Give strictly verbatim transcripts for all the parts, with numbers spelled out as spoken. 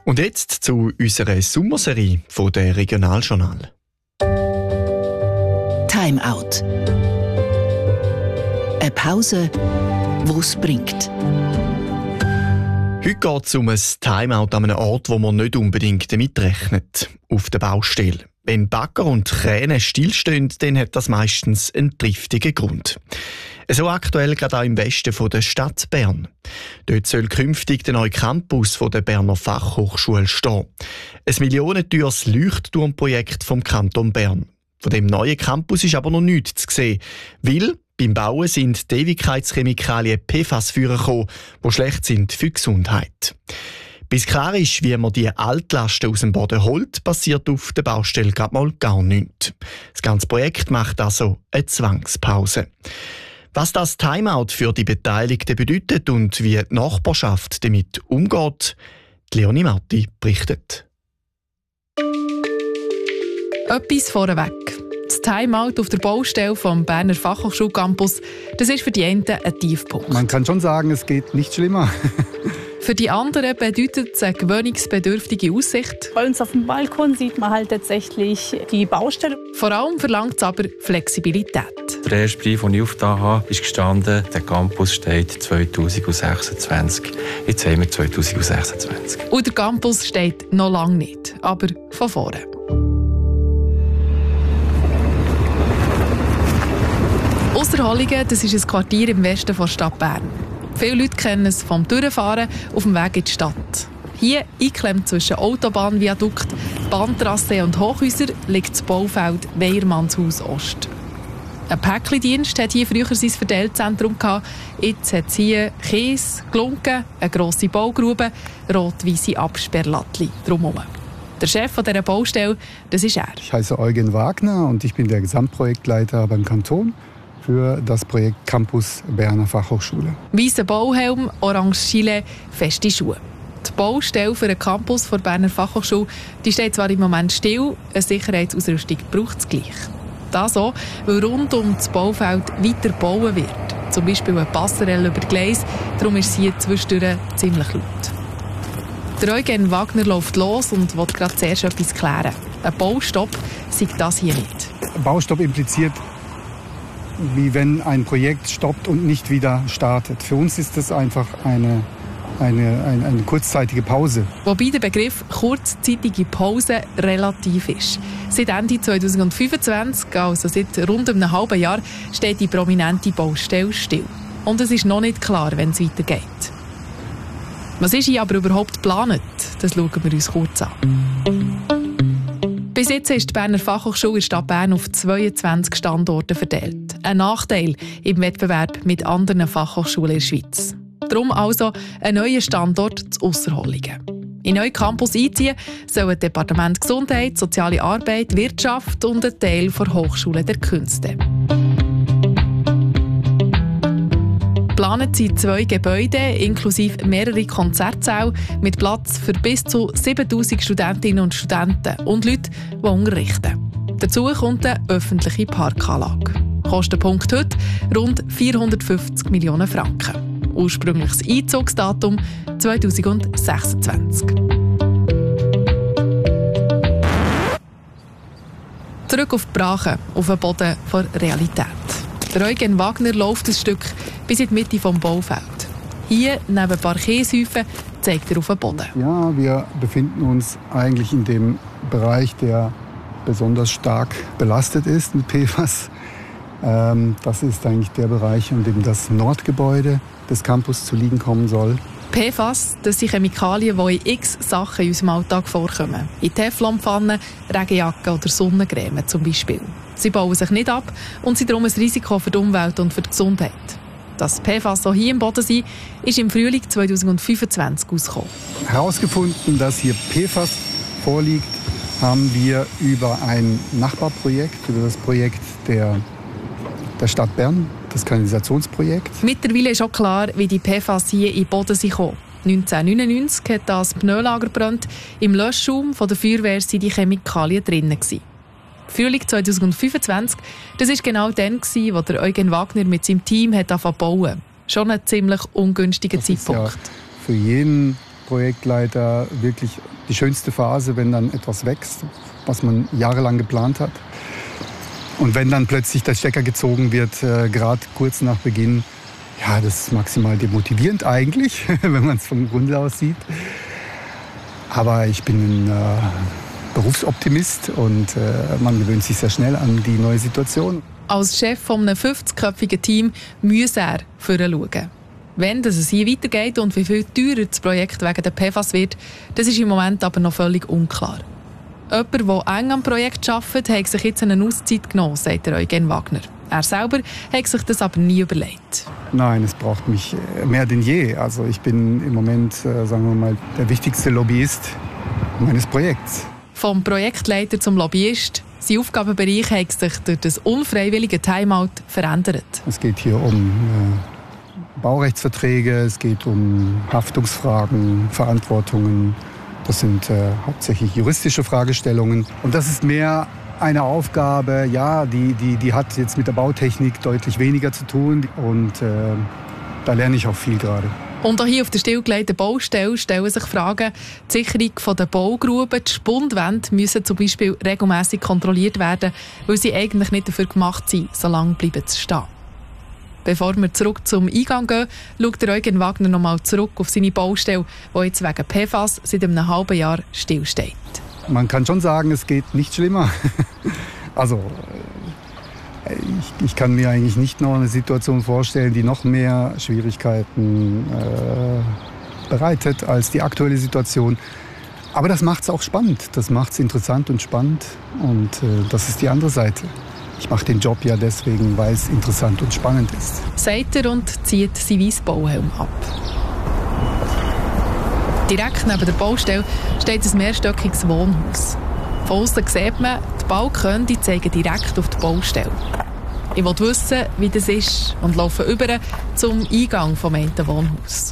Und jetzt zu unserer Sommerserie von der Regionaljournal. Time Out. Eine Pause, die es bringt. Heute geht es um ein Timeout an einem Ort, wo man nicht unbedingt damit rechnet. Auf der Baustelle. Wenn Bagger und Kräne stillstehen, dann hat das meistens einen triftigen Grund. So aktuell gerade auch im Westen von der Stadt Bern. Dort soll künftig der neue Campus von der Berner Fachhochschule stehen. Ein millionenteures Leuchtturmprojekt vom Kanton Bern. Von dem neuen Campus ist aber noch nichts zu sehen, weil beim Bauen sind die Ewigkeitschemikalien P F A S vorgekommen, die schlecht sind für die Gesundheit. Bis klar ist, wie man die Altlasten aus dem Boden holt, passiert auf der Baustelle gerade mal gar nichts. Das ganze Projekt macht also eine Zwangspause. Was das Timeout für die Beteiligten bedeutet und wie die Nachbarschaft damit umgeht, Leonie Matti berichtet. Etwas vorweg. Das Timeout auf der Baustelle vom Berner Fachhochschulcampus, das ist für die einen ein Tiefpunkt. Man kann schon sagen, es geht nicht schlimmer. Für die anderen bedeutet es eine gewöhnungsbedürftige Aussicht. Bei uns auf dem Balkon sieht man halt tatsächlich die Baustelle. Vor allem verlangt es aber Flexibilität. Der erste Brief, den ich aufgetan habe, ist gestanden, der Campus steht zwanzig sechsundzwanzig. Jetzt haben wir zwanzig sechsundzwanzig. Und der Campus steht noch lange nicht, aber von vorne. Ausserholligen, das ist ein Quartier im Westen der Stadt Bern. Viele Leute kennen es vom Durchfahren auf dem Weg in die Stadt. Hier, eingeklemmt zwischen Autobahnviadukt, Bahntrasse und Hochhäusern, liegt das Baufeld Weyermannshaus Ost. Ein Päckchendienst hat hier früher sein Verteilzentrum gehabt. Jetzt hat es hier Kies, Glunken, eine grosse Baugrube, rot-weisse Absperrlattli drumherum. Der Chef dieser Baustelle, das ist er. Ich heiße Eugen Wagner und ich bin der Gesamtprojektleiter beim Kanton für das Projekt Campus Berner Fachhochschule. Weißer Bauhelm, orange Gilet, feste Schuhe. Die Baustelle für den Campus der Berner Fachhochschule die steht zwar im Moment still, eine Sicherheitsausrüstung braucht es gleich. Das auch, weil rund um das Baufeld weiter bauen wird. Zum Beispiel eine Passerelle über Gleis, darum ist es hier zwischendurch ziemlich laut. Der Eugen Wagner läuft los und will gerade zuerst etwas klären. Ein Baustopp sei das hier nicht. Baustopp impliziert, wie wenn ein Projekt stoppt und nicht wieder startet. Für uns ist das einfach eine, eine, eine, eine kurzzeitige Pause. Wobei der Begriff kurzzeitige Pause relativ ist. Seit Ende zwanzig fünfundzwanzig, also seit rund einem halben Jahr, steht die prominente Baustelle still. Und es ist noch nicht klar, wenn es weitergeht. Was ist hier aber überhaupt geplant? Das schauen wir uns kurz an. Bis jetzt ist die Berner Fachhochschule in der Stadt Bern auf zweiundzwanzig Standorte verteilt. Ein Nachteil im Wettbewerb mit anderen Fachhochschulen in der Schweiz. Darum also ein neuer Standort zu Ausserholligen. In den neuen Campus einziehen sollen Departement Gesundheit, Soziale Arbeit, Wirtschaft und ein Teil der Hochschule der Künste. Geplant sind zwei Gebäude inklusive mehrere Konzertsäle mit Platz für bis zu siebentausend Studentinnen und Studenten und Leute, die unterrichten. Dazu kommt eine öffentliche Parkanlage. Kostenpunkt heute rund vierhundertfünfzig Millionen Franken. Ursprüngliches Einzugsdatum zwanzig sechsundzwanzig. Zurück auf die Brache, auf den Boden der Realität. Der Eugen Wagner läuft ein Stück bis in die Mitte des Baufelds. Hier, neben ein paar Kieshäufen, zeigt er auf den Boden. Ja, wir befinden uns eigentlich in dem Bereich, der besonders stark belastet ist mit P F A S. Ähm, das ist eigentlich der Bereich, in dem das Nordgebäude des Campus zu liegen kommen soll. P F A S, das sind Chemikalien, die in x Sachen in unserem Alltag vorkommen. In Teflonpfannen, Regenjacken oder Sonnencreme zum Beispiel. Sie bauen sich nicht ab und sind darum ein Risiko für die Umwelt und für die Gesundheit. Dass P F A S so hier im Boden sind, ist im Frühling zwanzig fünfundzwanzig ausgekommen. Herausgefunden, dass hier P F A S vorliegt, haben wir über ein Nachbarprojekt, über das Projekt der, der Stadt Bern, das Kanalisationsprojekt. Mittlerweile ist auch klar, wie die P F A S hier in den Boden sind. neunzehnhundertneunundneunzig hat das Pneulager gebrannt. Im Löschraum der Feuerwehr waren die Chemikalien drin. Frühling zwanzig fünfundzwanzig, das war genau dann, als der Eugen Wagner mit seinem Team angefangen zu bauen. Schon ein ziemlich ungünstiger das Zeitpunkt. Ist ja für jeden Projektleiter wirklich die schönste Phase, wenn dann etwas wächst, was man jahrelang geplant hat. Und wenn dann plötzlich der Stecker gezogen wird, äh, gerade kurz nach Beginn, ja, das ist maximal demotivierend eigentlich, wenn man es vom Grunde aus sieht. Aber ich bin ein äh, Berufsoptimist und äh, man gewöhnt sich sehr schnell an die neue Situation. Als Chef von einem fünfzigköpfigen Team muss er schauen. Wenn es hier weitergeht und wie viel teurer das Projekt wegen der P F A S wird, das ist im Moment aber noch völlig unklar. Jemand, der eng am Projekt arbeitet, hat sich jetzt eine Auszeit genommen, sagt Eugen Wagner. Er selber hat sich das aber nie überlegt. Nein, es braucht mich mehr denn je. Also ich bin im Moment, äh, sagen wir mal, der wichtigste Lobbyist meines Projekts. Vom Projektleiter zum Lobbyist. Sein Aufgabenbereich hat sich durch das unfreiwillige Timeout verändert. Es geht hier um äh, Baurechtsverträge, es geht um Haftungsfragen, Verantwortungen. Das sind äh, hauptsächlich juristische Fragestellungen. Und das ist mehr eine Aufgabe, ja, die, die, die hat jetzt mit der Bautechnik deutlich weniger zu tun. Und äh, da lerne ich auch viel gerade. Und auch hier auf der stillgelegten Baustelle stellen sich Fragen. Die Sicherung der Baugruben, die Spundwände müssen zum Beispiel regelmässig kontrolliert werden, weil sie eigentlich nicht dafür gemacht sind, so lange bleiben zu stehen. Bevor wir zurück zum Eingang gehen, schaut der Eugen Wagner noch mal zurück auf seine Baustelle, die jetzt wegen P F A S seit einem halben Jahr stillsteht. Man kann schon sagen, es geht nicht schlimmer. Also ich, ich kann mir eigentlich nicht noch eine Situation vorstellen, die noch mehr Schwierigkeiten äh, bereitet als die aktuelle Situation. Aber das macht es auch spannend, das macht es interessant und spannend. Und äh, das ist die andere Seite. Ich mache den Job ja deswegen, weil es interessant und spannend ist. Sagt er und zieht seinen weißen Bauhelm ab. Direkt neben der Baustelle steht ein mehrstöckiges Wohnhaus. Von außen sieht man, die Balkone zeigen direkt auf die Baustelle. Ich will wissen, wie das ist und laufe über zum Eingang vom einen Wohnhaus.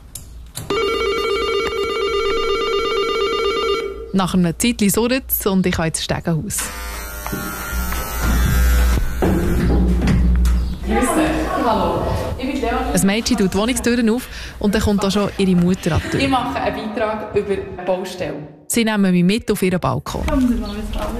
Nach einer Zeit surrt es und ich kann ins Stegenhaus. Hallo, ich bin Leonie. Ein Mädchen tut die Wohnungstüren auf und dann kommt auch schon ihre Mutter an die Tür. Ich mache einen Beitrag über die Baustelle. Sie nehmen mich mit auf ihren Balkon. Kommen Sie mal mit raus.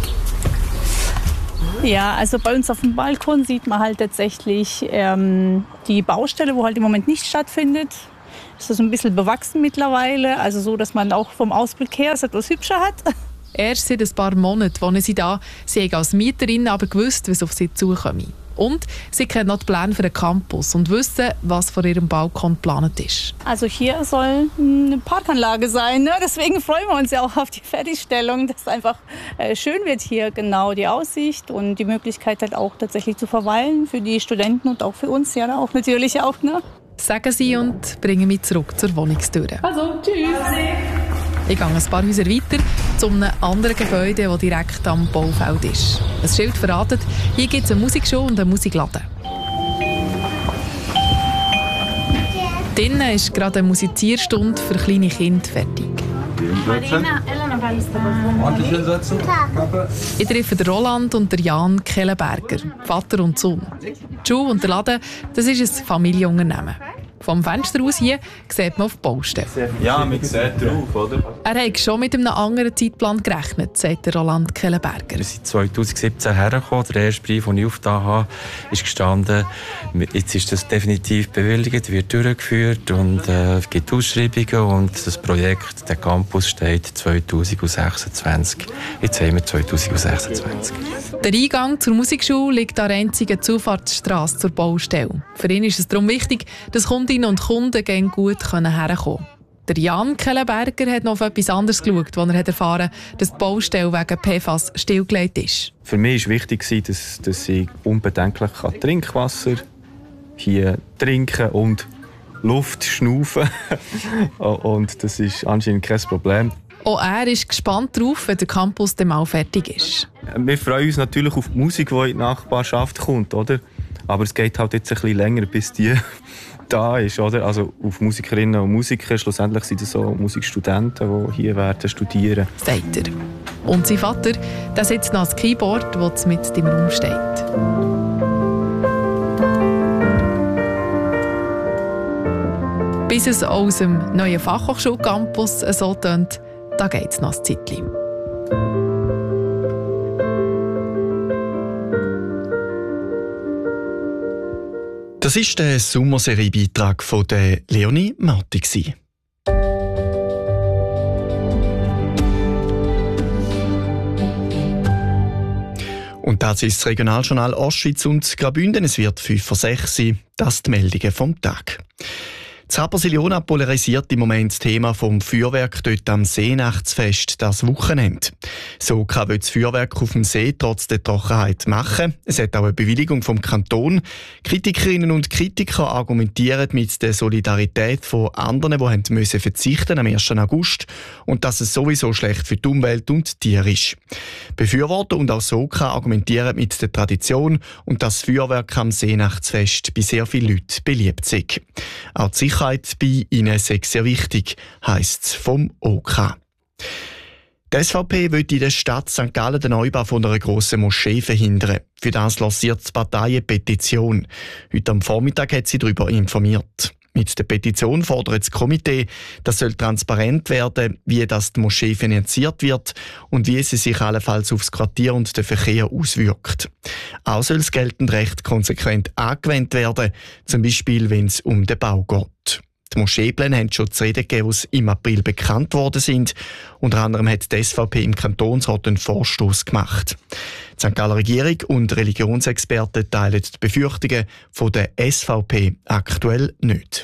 Ja, also bei uns auf dem Balkon sieht man halt tatsächlich ähm, die Baustelle, wo halt im Moment nicht stattfindet. Es ist ein bisschen bewachsen mittlerweile, also so, dass man auch vom Ausblick her es etwas hübscher hat. Erst seit ein paar Monaten wohnen sie da. Sie haben als Mieterin aber gewusst, was auf sie zukomme. Und sie kennen noch die Pläne für den Campus und wissen, was vor ihrem Balkon geplant ist. Also hier soll eine Parkanlage sein, ne? Deswegen freuen wir uns ja auch auf die Fertigstellung, dass es einfach äh, schön wird hier, genau die Aussicht und die Möglichkeit halt auch tatsächlich zu verweilen für die Studenten und auch für uns ja auch natürlich auch, ne? Sagen sie und bringen mich zurück zur Wohnungstür. Also, tschüss! Ich gehe ein paar Häuser weiter zu einem anderen Gebäude, das direkt am Baufeld ist. Ein Schild verratet, hier gibt es eine Musikschule und einen Musikladen. Drinnen ist gerade eine Musizierstunde für kleine Kinder fertig. Ordentlich hinsetzen. Ich treffe den Roland und den Jan Kellenberger, Vater und Sohn. Die Schule und der Laden, das ist ein Familienunternehmen. Vom Fenster aus hier sieht man auf die Baustelle. Ja, man sieht drauf, oder? Er hat schon mit einem anderen Zeitplan gerechnet, sagt der Roland Kellenberger. Wir sind zweitausendsiebzehn hergekommen. Der erste Brief, den ich aufgetan habe, ist gestanden, jetzt ist das definitiv bewilligt, wird durchgeführt und äh, es gibt Ausschreibungen und das Projekt, der Campus, steht zweitausendsechsundzwanzig. Jetzt haben wir zweitausendsechsundzwanzig. Der Eingang zur Musikschule liegt an der einzigen Zufahrtsstrasse zur Baustelle. Für ihn ist es darum wichtig, dass Kundinnen und Kunden gerne gut herkommen können. Der Jan Kellenberger hat noch auf etwas anderes geschaut, als er erfahren hat, dass die Baustelle wegen P F A S stillgelegt ist. Für mich war wichtig, dass, dass ich unbedenklich Trinkwasser hier trinken und Luft schnaufen und das ist anscheinend kein Problem. Auch er ist gespannt darauf, wenn der Campus dann mal fertig ist. Wir freuen uns natürlich auf die Musik, die in die Nachbarschaft kommt, oder? Aber es geht halt jetzt ein bisschen länger, bis die da ist, oder? Also auf Musikerinnen und Musiker. Schlussendlich sind es so Musikstudenten, die hier werden studieren. Sagt er. Und sein Vater, der sitzt noch ans Keyboard, das mit im Raum steht. Bis es aus dem neuen Fachhochschulcampus so tönt, da geht es noch ein Zeitchen. Das war der Sommerserie-Beitrag von der Leonie Marti. Und das ist das Regionaljournal Ostschweiz und Graubünden. Es wird fünf vor sechs sein. Das sind die Meldungen vom Tag. Das Rapperswil-Jona polarisiert im Moment das Thema vom Feuerwerk dort am Seenachtsfest das Wochenende. So kann das Feuerwerk auf dem See trotz der Trockenheit machen. Es hat auch eine Bewilligung vom Kanton. Kritikerinnen und Kritiker argumentieren mit der Solidarität von anderen, die haben müssen verzichten am ersten August und dass es sowieso schlecht für die Umwelt und die Tiere ist. Befürworter und auch Soka argumentieren mit der Tradition und dass das Feuerwerk am Seenachtsfest bei sehr vielen Leuten beliebt sei. Auch die Sicherheit bei ihnen sei sehr wichtig, heisst es vom O K. Die S V P will in der Stadt Sankt Gallen den Neubau von einer grossen Moschee verhindern. Für das lanciert die Partei eine Petition. Heute am Vormittag hat sie darüber informiert. Mit der Petition fordert das Komitee, dass soll transparent werden, wie das die Moschee finanziert wird und wie sie sich allenfalls aufs Quartier und den Verkehr auswirkt. Auch soll das geltende Recht konsequent angewendet werden, zum Beispiel wenn es um den Bau geht. Die Moscheepläne haben schon zu reden gegeben, die im April bekannt worden sind. Unter anderem hat die S V P im Kantonsrat einen Vorstoß gemacht. Die Sankt Galler Regierung und Religionsexperten teilen die Befürchtungen von der S V P aktuell nicht.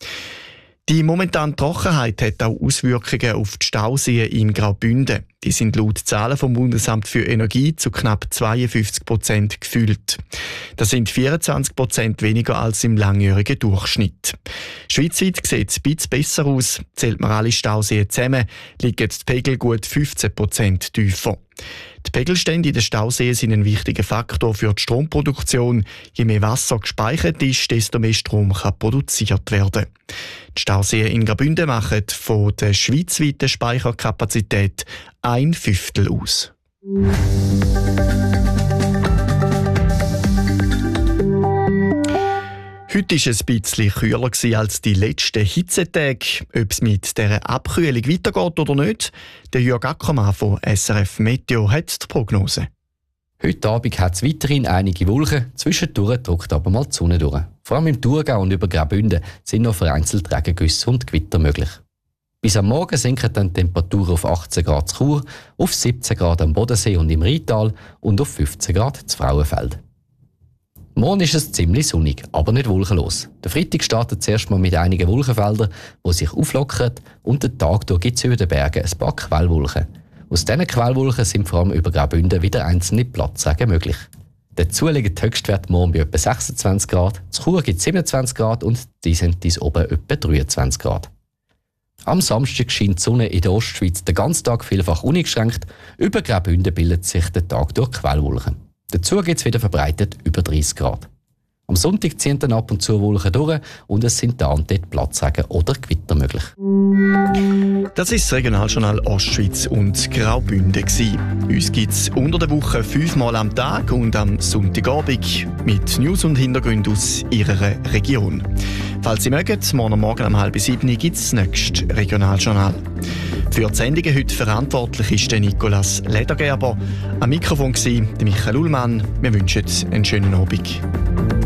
Die momentane Trockenheit hat auch Auswirkungen auf die Stauseen in Graubünden. Die sind laut Zahlen vom Bundesamt für Energie zu knapp zweiundfünfzig Prozent gefüllt. Das sind vierundzwanzig Prozent weniger als im langjährigen Durchschnitt. Schweizweit sieht es ein bisschen besser aus. Zählt man alle Stauseen zusammen, liegen die Pegel gut fünfzehn Prozent tiefer. Die Pegelstände in den Stauseen sind ein wichtiger Faktor für die Stromproduktion. Je mehr Wasser gespeichert ist, desto mehr Strom kann produziert werden. Die Stauseen in Graubünden machen von der schweizweiten Speicherkapazität ein Fünftel aus. Heute war es ein bisschen kühler als die letzten Hitzetage. Ob es mit dieser Abkühlung weitergeht oder nicht, der Jörg Ackermann von S R F Meteo hat die Prognose. Heute Abend hat es weiterhin einige Wolken, zwischendurch drückt aber mal die Sonne durch. Vor allem im Thurgau und über Graubünden sind noch vereinzelt Regengüsse und Gewitter möglich. Bis am Morgen sinken dann die Temperaturen auf achtzehn Grad zu Chur, auf siebzehn Grad am Bodensee und im Rheintal und auf fünfzehn Grad zu Frauenfeld. Morgen ist es ziemlich sonnig, aber nicht wolkenlos. Der Freitag startet zuerst mal mit einigen Wolkenfeldern, die sich auflockern, und den Tag durch gibt es über den Bergen ein paar Quellwolken. Aus diesen Quellwolken sind vor allem über Graubünden wieder einzelne Platzregen möglich. Dazu liegen die Höchstwerte morgen bei etwa sechsundzwanzig Grad, zu Chur gibt es siebenundzwanzig Grad und die sind dies oben etwa dreiundzwanzig Grad. Am Samstag scheint die Sonne in der Ostschweiz den ganzen Tag vielfach uneingeschränkt. Über Graubünden bildet sich der Tag durch Quellwolken. Dazu gibt es wieder verbreitet über dreißig Grad. Am Sonntag ziehen dann ab und zu Wolken durch und es sind da und dort Platzregen oder Gewitter möglich. Das ist das Regionaljournal Ostschweiz und Graubünden. Uns gibt es unter der Woche fünfmal am Tag und am Sonntagabend mit News und Hintergründen aus Ihrer Region. Falls Sie mögen, morgen Morgen um halb sieben gibt es das nächste Regionaljournal. Für die Sendungen heute verantwortlich ist der Nicolas Ledergerber. Am Mikrofon war Michael Ullmann. Wir wünschen einen schönen Abend.